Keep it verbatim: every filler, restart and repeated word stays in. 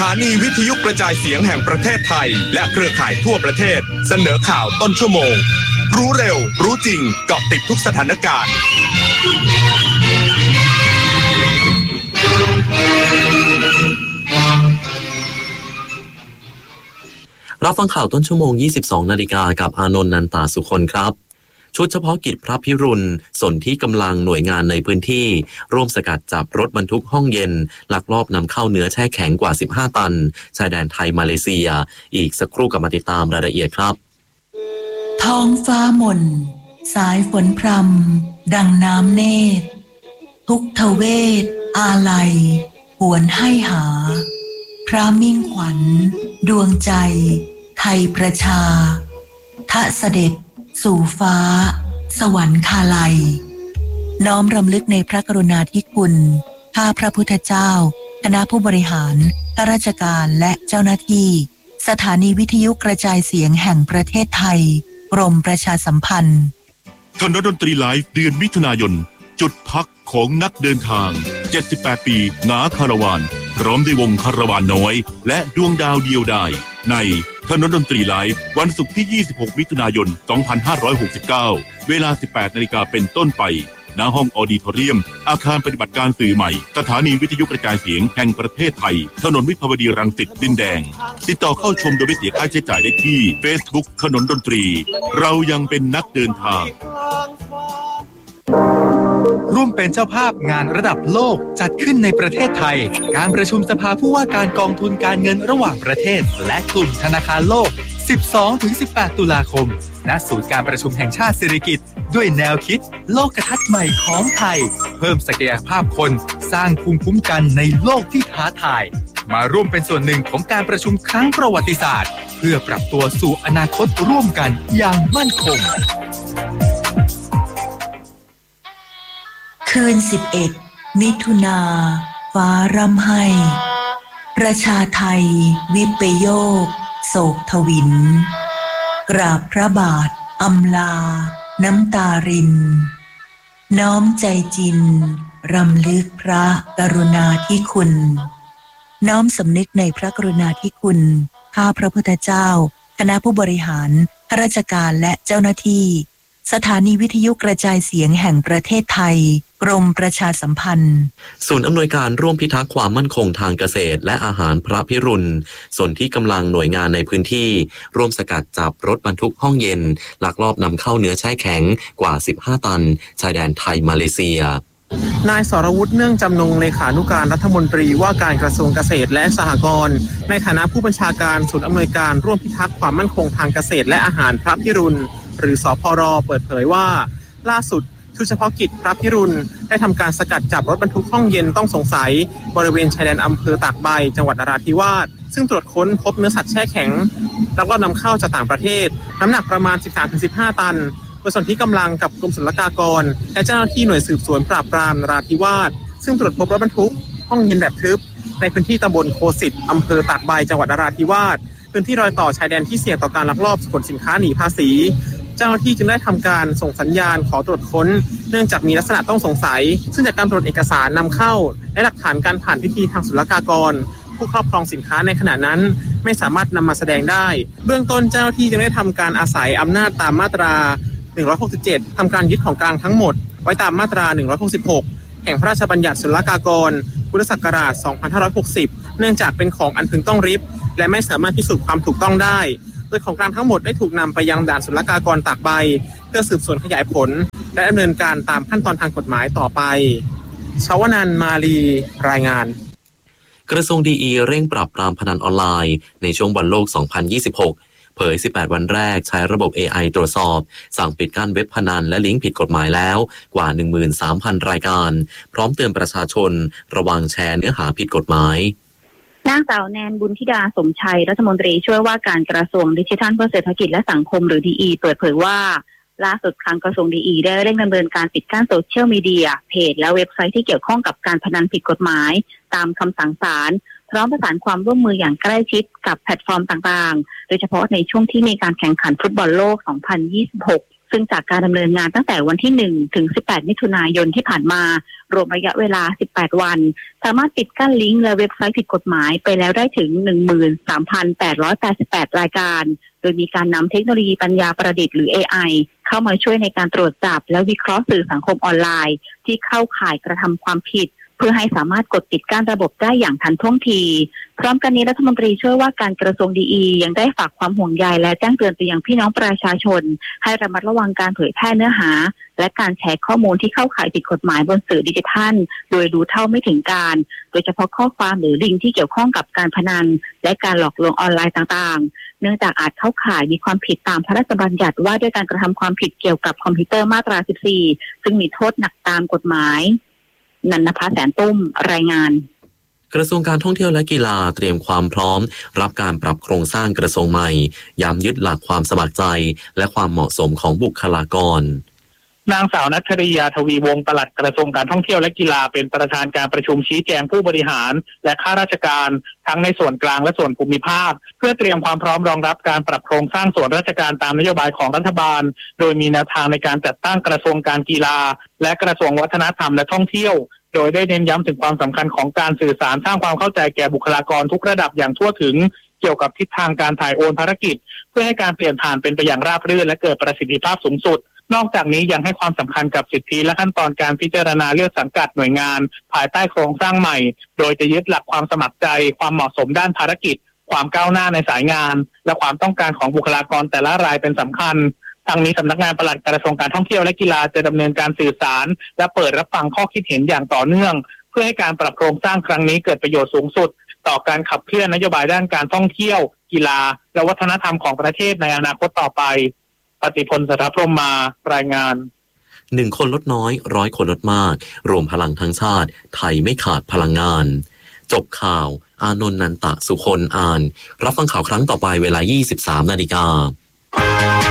านีวิทยุกระจายเสียงแห่งประเทศไทยและเครือข่ายทั่วประเทศเสนอข่าวต้นชั่วโมงรู้เร็วรู้จริงเกาะติดทุกสถานการณ์รับฟังข่าวต้นชั่วโมง ยี่สิบสอง นาฬิกากับอานนท์ นันตาสุคนครับชุดเฉพาะกิจพระพิรุณส่วนที่กำลังหน่วยงานในพื้นที่ร่วมสกัดจับรถบรรทุกห้องเย็นลักลอบนำเข้าเนื้อแช่แข็งกว่าสิบห้าตันชายแดนไทยมาเลเซียอีกสักครู่กับมาติดตามรายละเอียดครับท้องฟ้าหม่นสายฝนพรำดังน้ำเนตรทุกทเวทอาลัยหวนให้หาพระมิ่งขวัญดวงใจไทยประชาทะเสด็จสู่ฟ้าสวรรคาลัยน้อมรำลึกในพระกรุณาธิคุณข้าพระพุทธเจ้าคณะผู้บริหารข้าราชการและเจ้าหน้าที่สถานีวิทยุกระจายเสียงแห่งประเทศไทยกรมประชาสัมพันธ์คณะดนตรีไลฟ์เดือนมิถุนายนจุดพักของนักเดินทางเจ็ดสิบแปดปีหนาคาราวานพร้อมด้วยวงคาราวานน้อยและดวงดาวเดียวดายในคณะดนตรีไลฟ์วันศุกร์ที่ยี่สิบหกมิถุนายนสองพันห้าร้อยหกสิบเก้าเวลา สิบแปดนาฬิกาเป็นต้นไปณห้องออดิทอเรียมอาคารปฏิบัติการสื่อใหม่สถานีวิทยุกระจายเสียงแห่งประเทศไทยถนนวิภาวดีรังสิตดินแดงติดต่อเข้าชมโดยไม่เสียค่าใช้จ่ายได้ที่ Facebook ขนนดนตรีเรายังเป็นนักเดินทางร่วมเป็นเจ้าภาพงานระดับโลกจัดขึ้นในประเทศไทยการประชุมสภาผู้ว่าการกองทุนการเงินระหว่างประเทศและกลุ่มธนาคารโลก สิบสองถึงสิบแปด ตุลาคมณศูนย์การประชุมแห่งชาติสิริกิติ์ด้วยแนวคิดโลกทัศน์ใหม่ของไทยเพิ่มศักยภาพคนสร้างภูมิคุ้มกันในโลกที่ท้าทายมาร่วมเป็นส่วนหนึ่งของการประชุมครั้งประวัติศาสตร์เพื่อปรับตัวสู่อนาคตร่วมกันอย่างมั่นคงคืนสิบเอ็ดมิถุนาฟ้าร่ำไห้ประชาไทยวิปโยคโศกทวินกราบพระบาทอำลาน้ำตารินน้อมใจจินรำลึกพระกรุณาธิคุณน้อมสำนึกในพระกรุณาธิคุณข้าพระพุทธเจ้าคณะผู้บริหารข้าราชการและเจ้าหน้าที่สถานีวิทยุกระจายเสียงแห่งประเทศไทยกรมประชาสัมพันธ์ศูนย์อำนวยการร่วมพิทักษ์ความมั่นคงทางเกษตรและอาหารพระพิรุณส่วนที่กำลังหน่วยงานในพื้นที่ร่วมสกัดจับรถบรรทุกห้องเย็นลักลอบนำเข้าเนื้อแช่แข็งกว่าสิบห้าตันชายแดนไทยมาเลเซียนายสรวุฒิเนื่องจำนงเลขานุการรัฐมนตรีว่าการกระทรวงเกษตรและสหกรณ์ในฐานะผู้บัญชาการศูนย์อำนวยการร่วมพิทักษ์ความมั่นคงทางเกษตรและอาหารพระพิรุณหรือสพร.เปิดเผยว่าล่าสุดชุดเฉพาะกิจพระพิรุณได้ทำการสกัดจับรถบรรทุกห้องเย็นต้องสงสัยบริเวณชายแดนอำเภอตากใบจังหวัดนราธิวาสซึ่งตรวจค้นพบเนื้อสัตว์แช่แข็งแล้วก็นำเข้าจากต่างประเทศน้ำหนักประมาณ สิบสามถึงสิบห้า ตันโดยส่วนที่กำลังกับกรมศุลกากรและเจ้าหน้าที่หน่วยสืบสวนปราบปรามนราธิวาสซึ่งตรวจพบรถบรรทุกห้องเย็นแบบทึบในพื้นที่ตำบลโคสิตอำเภอตากใบจังหวัดนราธิวาสพื้นที่รอยต่อชายแดนที่เสี่ยงต่อการลักลอบขนสินค้าหนีภาษีเจ้าหน้าที่จึงได้ทำการส่งสัญญาณขอตรวจค้นเนื่องจากมีลักษณะต้องสงสัยซึ่งจากการตรวจเอกสารนำเข้าและหลักฐานการผ่านพิธีทางศุลกากรผู้ครอบครองสินค้าในขณะนั้นไม่สามารถนำมาแสดงได้เบื้องต้นเจ้าหน้าที่จึงได้ทำการอาศัยอำนาจตามมาตราหนึ่งร้อยหกสิบเจ็ดทำการยึดของกลางทั้งหมดไว้ตามมาตราหนึ่งร้อยหกสิบหกแห่งพระราชบัญญัติศุลกากรพุทธศักราชสองพันห้าร้อยหกสิบเนื่องจากเป็นของอันพึงต้องริบและไม่สามารถพิสูจน์ความถูกต้องได้โดยของกลางทั้งหมดได้ถูกนำไปยังด่านศุลกากรตากใบเพื่อสืบสวนขยายผลและดำเนินการตามขั้นตอนทางกฎหมายต่อไปชวนันท์ มาลีรายงานกระทรวงดีอีเร่งปราบปรามพนันออนไลน์ในช่วงบอลโลกสองพันยี่สิบหกเผยสิบแปดวันแรกใช้ระบบ เอ ไอ ตรวจสอบสั่งปิดกั้นเว็บพนันและลิงก์ผิดกฎหมายแล้วกว่า หนึ่งหมื่นสามพัน รายการพร้อมเตือนประชาชนระวังแชร์เนื้อหาผิดกฎหมายนางสาวแนนบุญธิดาสมชัยรัฐมนตรีช่วยว่าการกระทรวงดิจิทัลเพื่อเศรษฐกิจและสังคมหรือ ดี อี เปิดเผยว่าล่าสุดทางกระทรวง ดี อี ได้เร่งดำเนินการปิดกั้นโซเชียลมีเดียเพจและเว็บไซต์ที่เกี่ยวข้องกับการพนันผิดกฎหมายตามคำสั่งศาลพร้อมประสานความร่วมมืออย่างใกล้ชิดกับแพลตฟอร์มต่างๆโดยเฉพาะในช่วงที่มีการแข่งขันฟุตบอลโลกสองพันยี่สิบหกซึ่งจากการดำเนินงานตั้งแต่วันที่หนึ่งถึงสิบแปดมิถุนายนที่ผ่านมารวมระยะเวลาสิบแปดวันสามารถปิดกั้นลิงก์และเว็บไซต์ผิดกฎหมายไปแล้วได้ถึง หนึ่งหมื่นสามพันแปดร้อยแปดสิบแปด รายการโดยมีการนำเทคโนโลยีปัญญาประดิษฐ์หรือ เอ ไอ เข้ามาช่วยในการตรวจจับและวิเคราะห์สื่อสังคมออนไลน์ที่เข้าข่ายกระทำความผิดเพื่อให้สามารถกดปิดกั้นระบบได้อย่างทันท่วงทีพร้อมกันนี้รัฐมนตรีช่วยว่าการกระทรวงดีอียังได้ฝากความห่วงใยและแจ้งเตือนไปยังพี่น้องประชาชนให้ระมัดระวังการเผยแพร่เนื้อหาและการแชร์ข้อมูลที่เข้าข่ายผิดกฎหมายบนสื่อดิจิทัลโดยรู้เท่าไม่ถึงการโดยเฉพาะข้อความหรือลิงก์ที่เกี่ยวข้องกับการพนันและการหลอกลวงออนไลน์ต่างๆเนื่องจากอาจเข้าข่ายมีความผิดตามพระราชบัญญัติว่าด้วยการกระทำความผิดเกี่ยวกับคอมพิวเตอร์มาตราสิบสี่ซึ่งมีโทษหนักตามกฎหมายนันนภาแสนตุ้มรายงานกระทรวงการท่องเที่ยวและกีฬาเตรียมความพร้อมรับการปรับโครงสร้างกระทรวงใหม่ย้ำยึดหลักความสมัครใจและความเหมาะสมของบุคลากรนางสาวณัฐริยาทวีวงศ์ปลัดกระทรวงการท่องเที่ยวและกีฬาเป็นประธานการประชุมชี้แจงผู้บริหารและข้าราชการทั้งในส่วนกลางและส่วนภูมิภาคเพื่อเตรียมความพร้อมรองรับการปรับโครงสร้างส่วนราชการตามนโยบายของรัฐบาลโดยมีแนวทางในการจัดตั้งกระทรวงการกีฬาและกระทรวงวัฒนธรรมและท่องเที่ยวโดยได้เน้นย้ำถึงความสำคัญของการสื่อสารสร้างความเข้าใจแก่บุคลากรทุกระดับอย่างทั่วถึงเกี่ยวกับทิศทางการถ่ายโอนภารกิจเพื่อให้การเปลี่ยนผ่านเป็นไปอย่างราบรื่นและเกิดประสิทธิภาพสูงสุดนอกจากนี้ยังให้ความสำคัญกับสิทธิและขั้นตอนการพิจารณาเลือกสังกัดหน่วยงานภายใต้โครงสร้างใหม่โดยจะยึดหลักความสมัครใจความเหมาะสมด้านภารกิจความก้าวหน้าในสายงานและความต้องการของบุคลากรแต่ละรายเป็นสำคัญทางนี้สำนักงานปลัดกระทรวงการท่องเที่ยวและกีฬาจะดำเนินการสื่อสารและเปิดรับฟังข้อคิดเห็นอย่างต่อเนื่องเพื่อให้การปรับโครงสร้างครั้งนี้เกิดประโยชน์สูงสุดต่อการขับเคลื่อนนโยบายด้านการท่องเที่ยวกีฬาและวัฒนธรรมของประเทศในอนาคตต่อไปปฏิพล สัทธพรหมมารายงานหนึ่งคนลดน้อยร้อยคนลดมากรวมพลังทั้งชาติไทยไม่ขาดพลังงานจบข่าวอานนท์ นันตะสุคนอ่านรับฟังข่าวครั้งต่อไปเวลา ยี่สิบสามนาฬิกา